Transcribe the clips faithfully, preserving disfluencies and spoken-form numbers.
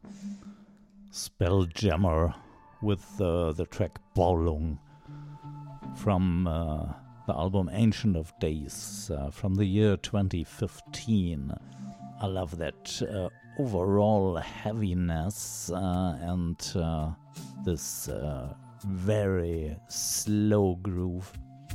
Spelljammer with uh, the track Ballung from uh, the album Ancient of Days uh, from the year twenty fifteen. I love that uh, overall heaviness uh, and uh, this uh, very slow groove.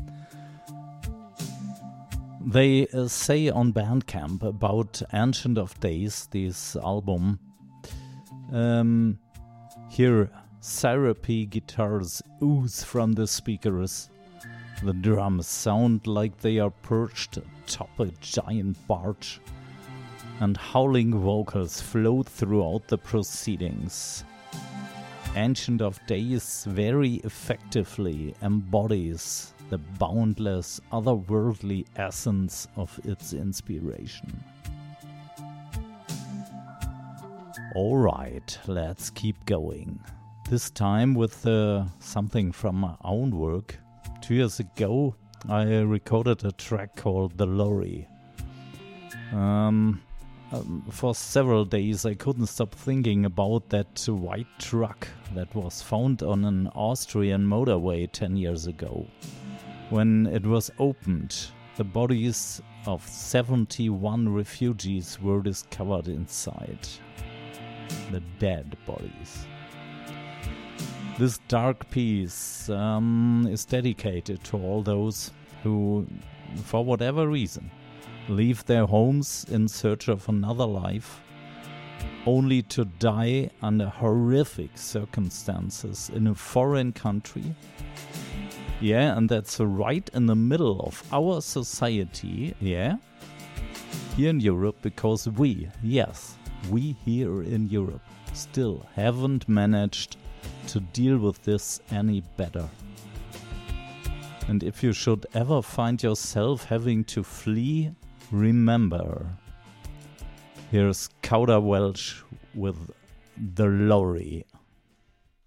They uh, say on Bandcamp about Ancient of Days, this album, um, here syrupy guitars ooze from the speakers. The drums sound like they are perched atop a giant barge, and howling vocals float throughout the proceedings. Ancient of Days very effectively embodies the boundless, otherworldly essence of its inspiration. Alright, let's keep going. This time with uh, something from my own work. Two years ago, I recorded a track called The Lorry. Um, um, for several days, I couldn't stop thinking about that white truck that was found on an Austrian motorway ten years ago. When it was opened, the bodies of seventy-one refugees were discovered inside. The dead bodies. This dark piece um, is dedicated to all those who, for whatever reason, leave their homes in search of another life, only to die under horrific circumstances in a foreign country. Yeah, and that's right in the middle of our society, yeah? Here in Europe, because we, yes, we here in Europe still haven't managed to deal with this any better. And if you should ever find yourself having to flee, remember, here's Kauder Welch with The Lorry.